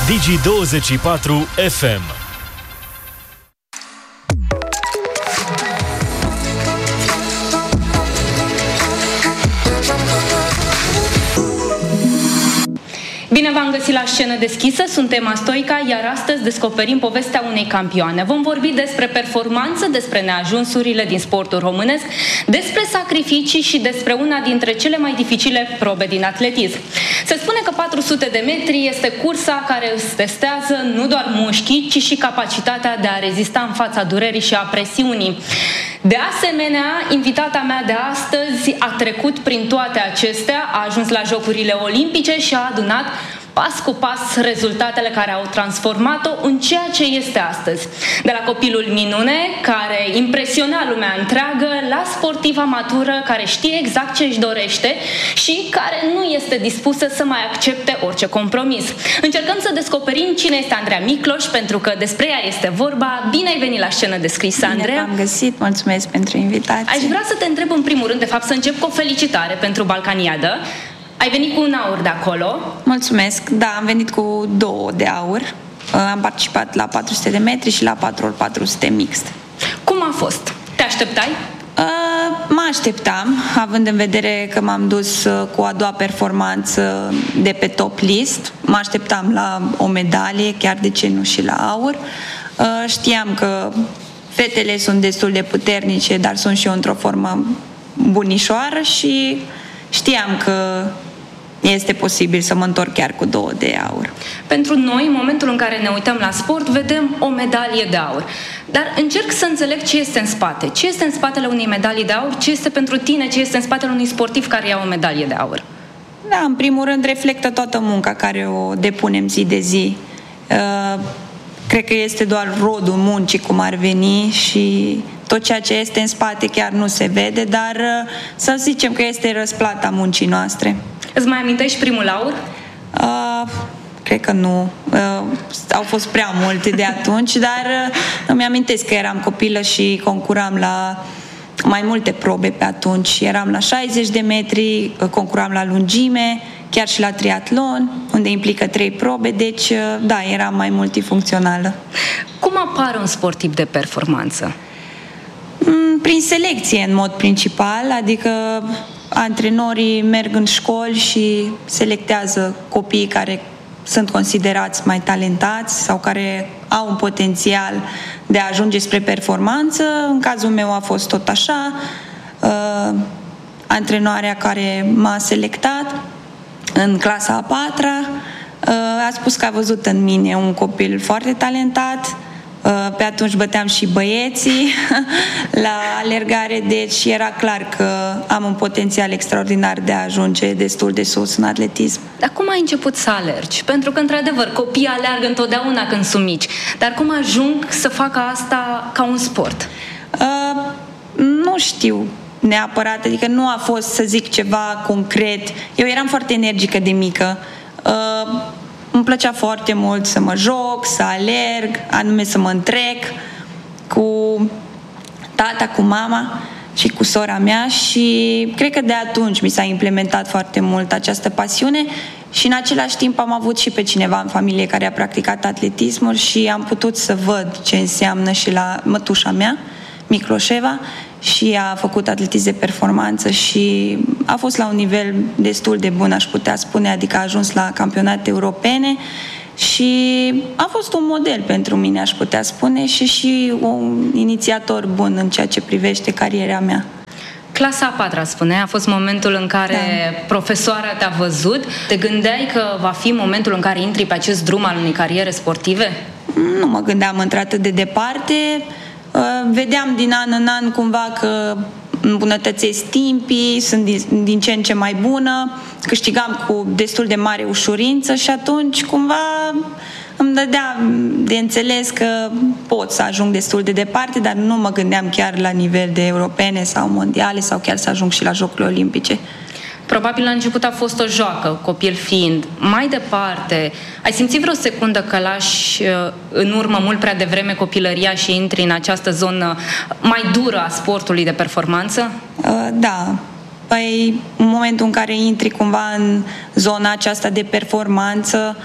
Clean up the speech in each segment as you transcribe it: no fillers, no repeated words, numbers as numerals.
Digi24 FM. Bine v-am găsit la Scenă Deschisă, sunt Emma Stoica, iar astăzi descoperim povestea unei campioane. Vom vorbi despre performanță, despre neajunsurile din sportul românesc, despre sacrificii și despre una dintre cele mai dificile probe din atletism. Se spune că 400 de metri este cursa care îți testează nu doar mușchii, ci și capacitatea de a rezista în fața durerii și a presiunii. De asemenea, invitata mea de astăzi a trecut prin toate acestea, a ajuns la Jocurile Olimpice și a adunat pas cu pas rezultatele care au transformat-o în ceea ce este astăzi. De la copilul minune, care impresiona lumea întreagă, la sportiva matură, care știe exact ce își dorește și care nu este dispusă să mai accepte orice compromis. Încercăm să descoperim cine este Andreea Micloș, pentru că despre ea este vorba. Bine ai venit la Scenă Deschisă, Andreea! Bine v-am găsit, mulțumesc pentru invitație. Aș vrea să te întreb în primul rând, de fapt să încep cu o felicitare pentru Balcaniadă. Ai venit cu un aur de acolo. Mulțumesc, da, am venit cu 2 de aur. Am participat la 400 de metri și la 4x400 mixt. Cum a fost? Te așteptai? Mă așteptam, având în vedere că m-am dus cu a doua performanță de pe top list. Mă așteptam la o medalie, chiar de ce nu și la aur. Știam că fetele sunt destul de puternice, dar sunt și eu într-o formă bunișoară și știam că este posibil să mă întorc chiar cu 2 de aur. Pentru noi, în momentul în care ne uităm la sport, vedem o medalie de aur. Dar încerc să înțeleg ce este în spate. Ce este în spatele unei medalii de aur? Ce este pentru tine? Ce este în spatele unui sportiv care ia o medalie de aur? Da, în primul rând reflectă toată munca care o depunem zi de zi. Cred că este doar rodul muncii, cum ar veni, și tot ceea ce este în spate chiar nu se vede, dar să zicem că este răsplata muncii noastre. Îți mai amintești primul aur? Cred că nu. Au fost prea multe de atunci, dar îmi amintesc că eram copilă și concuram la mai multe probe pe atunci. Eram la 60 de metri, concuram la lungime, chiar și la triatlon, unde implică 3 probe, deci da, eram mai multifuncțională. Cum apare un sportiv de performanță? Prin selecție, în mod principal, adică antrenorii merg în școli și selectează copiii care sunt considerați mai talentați sau care au un potențial de a ajunge spre performanță. În cazul meu a fost tot așa. Antrenoarea care m-a selectat în clasa a 4-a a spus că a văzut în mine un copil foarte talentat. Pe atunci băteam și băieții la alergare, deci era clar că am un potențial extraordinar de a ajunge destul de sus în atletism. Dar cum ai început să alergi? Pentru că, într-adevăr, copiii alergă întotdeauna când sunt mici. Dar cum ajung să facă asta ca un sport? Nu știu neapărat, adică nu a fost, să zic, ceva concret. Eu eram foarte energică de mică. Îmi plăcea foarte mult să mă joc, să alerg, anume să mă întrec cu tata, cu mama și cu sora mea, și cred că de atunci mi s-a implementat foarte mult această pasiune și în același timp am avut și pe cineva în familie care a practicat atletismul și am putut să văd ce înseamnă și la mătușa mea, Micloșeva, și a făcut atletism de performanță și a fost la un nivel destul de bun, aș putea spune, adică a ajuns la campionate europene și a fost un model pentru mine, aș putea spune, și un inițiator bun în ceea ce privește cariera mea. Clasa a 4-a, spune, a fost momentul în care profesoara te-a văzut. Te gândeai că va fi momentul în care intri pe acest drum al unei cariere sportive? Nu mă gândeam într-atât de departe. Vedeam din an în an cumva că îmbunătățesc timpii, sunt din ce în ce mai bună, câștigam cu destul de mare ușurință și atunci cumva îmi dădea de înțeles că pot să ajung destul de departe, dar nu mă gândeam chiar la nivel de europene sau mondiale sau chiar să ajung și la Jocurile Olimpice. Probabil la început a fost o joacă, copil fiind. Mai departe, ai simțit vreo secundă că lași în urmă mult prea devreme copilăria și intri în această zonă mai dură a sportului de performanță? Da. Păi, în momentul în care intri cumva în zona aceasta de performanță,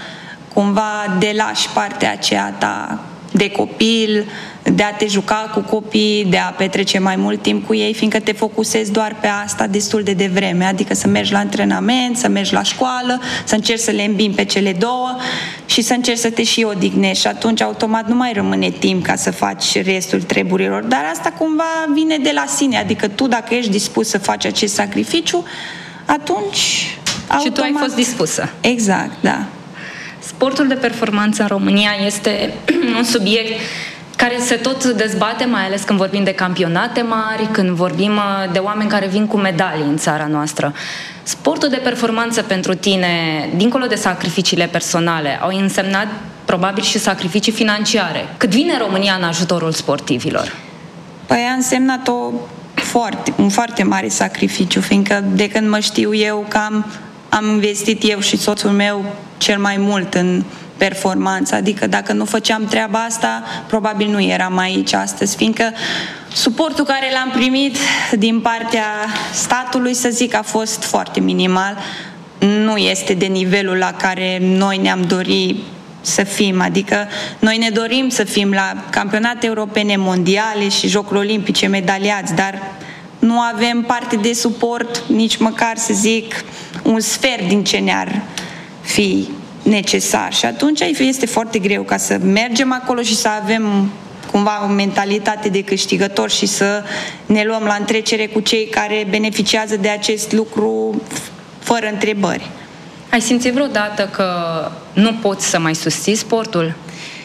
cumva delași partea aceea ta de copil, de a te juca cu copii, de a petrece mai mult timp cu ei, fiindcă te focusezi doar pe asta destul de devreme, adică să mergi la antrenament, să mergi la școală, să încerci să le îmbini pe cele două și să încerci să te și odihnești și atunci automat nu mai rămâne timp ca să faci restul treburilor, dar asta cumva vine de la sine, adică tu dacă ești dispus să faci acest sacrificiu, atunci automat... Și tu ai fost dispusă. Exact, da. Sportul de performanță în România este un subiect care se tot dezbate, mai ales când vorbim de campionate mari, când vorbim de oameni care vin cu medalii în țara noastră. Sportul de performanță pentru tine, dincolo de sacrificiile personale, au însemnat probabil și sacrificii financiare. Cât vine România în ajutorul sportivilor? Păi a însemnat un foarte mare sacrificiu, fiindcă de când mă știu eu că am investit eu și soțul meu cel mai mult în performanță, adică dacă nu făceam treaba asta, probabil nu eram aici astăzi, fiindcă suportul care l-am primit din partea statului, să zic, a fost foarte minimal. Nu este de nivelul la care noi ne-am dorit să fim, adică noi ne dorim să fim la campionate europene, mondiale și jocuri olimpice medaliați, dar nu avem parte de suport, nici măcar, să zic, un sfert din ce ne-ar fi necesar. Și atunci este foarte greu ca să mergem acolo și să avem cumva o mentalitate de câștigător și să ne luăm la întrecere cu cei care beneficiază de acest lucru fără întrebări. Ai simțit vreodată că nu poți să mai susții sportul?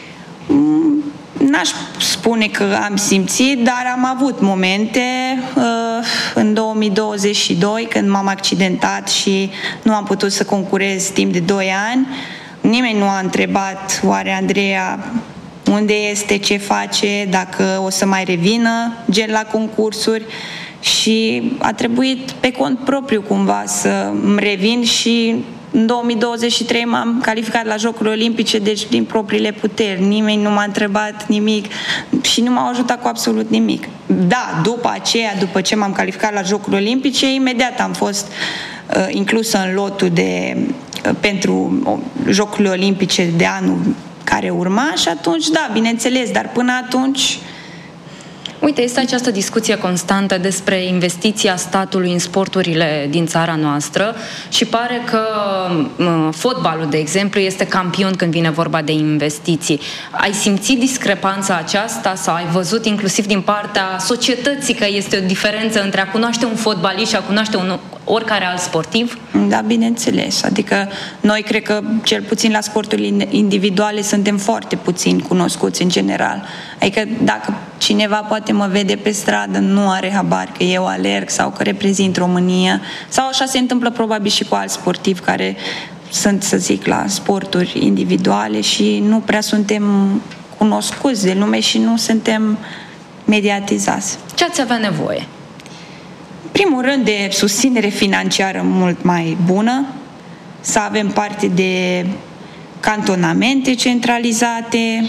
N-aș spune că am simțit, dar am avut momente în 2022 când m-am accidentat și nu am putut să concurez timp de 2 ani. Nimeni nu a întrebat oare Andreea unde este, ce face, dacă o să mai revină gen la concursuri și a trebuit pe cont propriu cumva să îmi revin și în 2023 m-am calificat la Jocurile Olimpice, deci din propriile puteri. Nimeni nu m-a întrebat nimic și nu m-a ajutat cu absolut nimic. Da, după aceea, după ce m-am calificat la Jocurile Olimpice, imediat am fost inclusă în lotul pentru Jocurile Olimpice de anul care urma și atunci, da, bineînțeles, dar până atunci... Uite, este această discuție constantă despre investiția statului în sporturile din țara noastră și pare că fotbalul, de exemplu, este campion când vine vorba de investiții. Ai simțit discrepanța aceasta sau ai văzut inclusiv din partea societății că este o diferență între a cunoaște un fotbalist și a cunoaște oricare alt sportiv? Da, bineînțeles. Adică noi cred că cel puțin la sporturile individuale suntem foarte puțin cunoscuți în general. Adică dacă cineva poate mă vede pe stradă, nu are habar că eu alerg sau că reprezint România sau așa se întâmplă probabil și cu alți sportivi care sunt, să zic, la sporturi individuale și nu prea suntem cunoscuți de lume și nu suntem mediatizați. Ce ați avea nevoie? În primul rând de susținere financiară mult mai bună, să avem parte de cantonamente centralizate,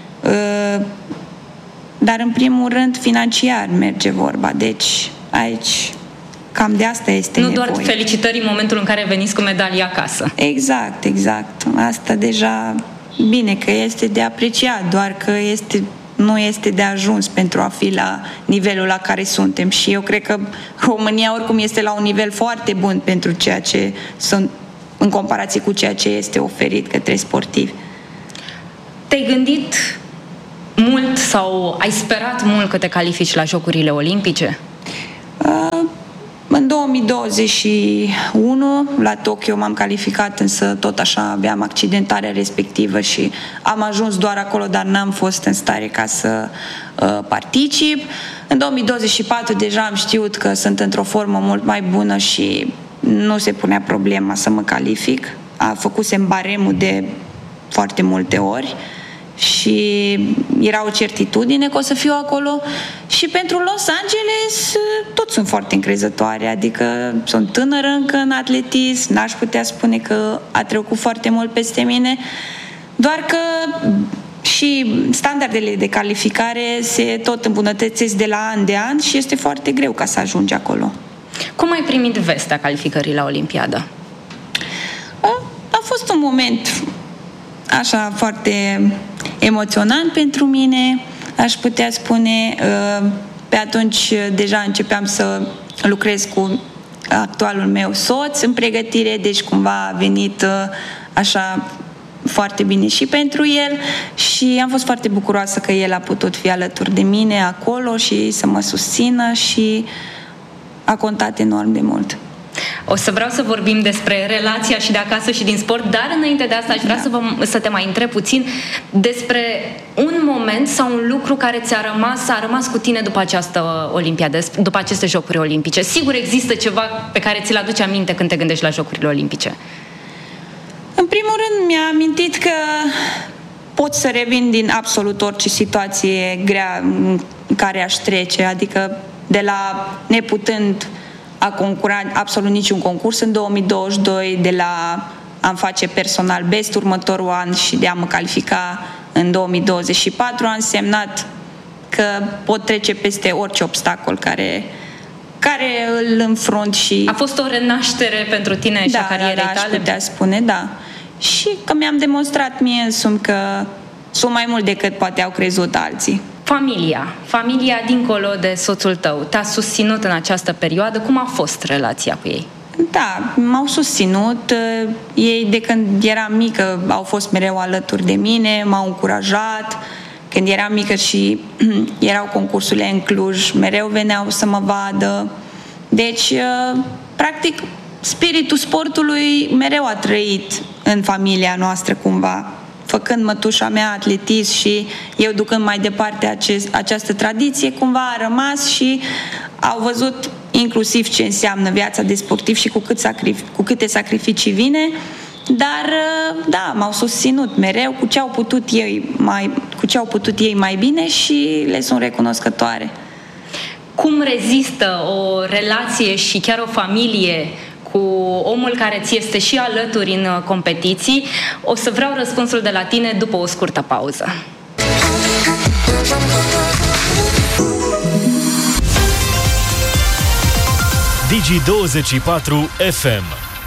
dar în primul rând financiar merge vorba, deci aici cam de asta este nevoie. Nu doar felicitări în momentul în care veniți cu medalia acasă. Exact, exact. Asta deja bine că este de apreciat, doar că nu este de ajuns pentru a fi la nivelul la care suntem și eu cred că România oricum este la un nivel foarte bun pentru ceea ce sunt în comparație cu ceea ce este oferit către sportivi. Te-ai gândit mult sau ai sperat mult că te califici la Jocurile Olimpice? În 2021 la Tokyo m-am calificat, însă tot așa aveam accidentarea respectivă și am ajuns doar acolo, dar n-am fost în stare ca să particip. În 2024 deja am știut că sunt într-o formă mult mai bună și nu se punea problema să mă calific. Făcusem baremul de foarte multe ori și era o certitudine că o să fiu acolo și pentru Los Angeles toți sunt foarte încrezătoare, adică sunt tânără încă în atletism, n-aș putea spune că a trecut foarte mult peste mine, doar că și standardele de calificare se tot îmbunătățesc de la an de an și este foarte greu ca să ajungi acolo. Cum ai primit vestea calificării la Olimpiadă? A fost un moment așa foarte emoționant pentru mine, aș putea spune. Pe atunci deja începeam să lucrez cu actualul meu soț în pregătire, deci cumva a venit așa foarte bine și pentru el și am fost foarte bucuroasă că el a putut fi alături de mine acolo și să mă susțină și a contat enorm de mult. O să vreau să vorbim despre relația și de acasă și din sport, dar înainte de asta aș vrea să te mai întreb puțin despre un moment sau un lucru care a rămas cu tine după această olimpiadă, după aceste Jocuri Olimpice. Sigur există ceva pe care ți-l aduci aminte când te gândești la Jocurile Olimpice. În primul rând mi-a amintit că pot să revin din absolut orice situație grea în care aș trece, adică de la neputând a concura absolut niciun concurs în 2022, de la a-mi face personal best următorul an și de a mă califica în 2024, a însemnat că pot trece peste orice obstacol care îl înfrunt și... A fost o renaștere pentru tine și a carierei tale? Da, aș putea spune, da. Și că mi-am demonstrat mie însumi că sunt mai mult decât poate au crezut alții. Familia dincolo de soțul tău, te-a susținut în această perioadă? Cum a fost relația cu ei? Da, m-au susținut. Ei de când eram mică au fost mereu alături de mine, m-au încurajat. Când eram mică și erau concursurile în Cluj, mereu veneau să mă vadă. Deci, practic, spiritul sportului mereu a trăit în familia noastră cumva, făcând mătușa mea atletism și eu ducând mai departe această tradiție, cumva a rămas și au văzut inclusiv ce înseamnă viața de sportiv și cu câte sacrificii vine, dar da, m-au susținut mereu cu ce au putut ei mai bine și le sunt recunoscătoare. Cum rezistă o relație și chiar o familie cu omul care ți este și alături în competiții? O să vreau răspunsul de la tine după o scurtă pauză. Digi24 FM.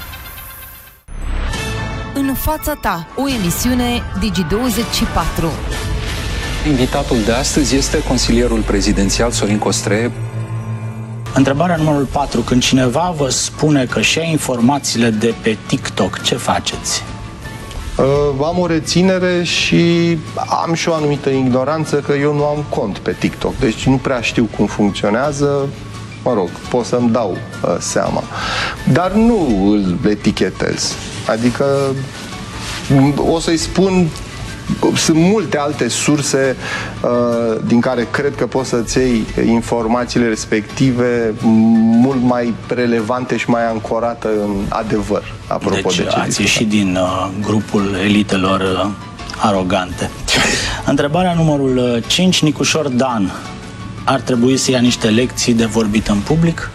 În fața ta, o emisiune Digi24. Invitatul de astăzi este consilierul prezidențial Sorin Costree. Întrebarea numărul 4. Când cineva vă spune că și-a informațiile de pe TikTok, ce faceți? Am o reținere și am și o anumită ignoranță că eu nu am cont pe TikTok. Deci nu prea știu cum funcționează. Mă rog, pot să-mi dau seama. Dar nu îl etichetez. Adică o să-i spun, sunt multe alte surse din care cred că poți să-ți iei informațiile respective mult mai relevante și mai ancorate în adevăr, apropo de ce ați ieșit din grupul elitelor arogante. Întrebarea numărul 5. Nicușor Dan ar trebui să ia niște lecții de vorbit în public?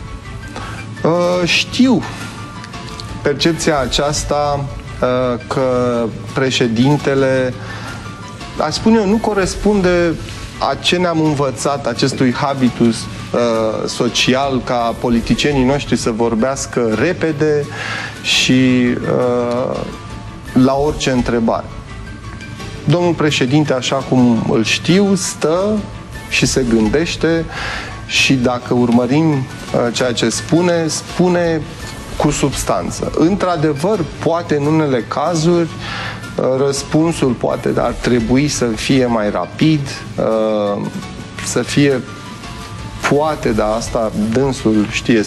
Știu percepția aceasta că președintele, aș spune eu, nu corespunde a ce ne-am învățat, acestui habitus social, ca politicienii noștri să vorbească repede și la orice întrebare. Domnul președinte, așa cum îl știu, stă și se gândește și dacă urmărim ceea ce spune cu substanță. Într-adevăr, poate în unele cazuri răspunsul ar trebui să fie mai rapid, să fie, poate, dar asta dânsul știe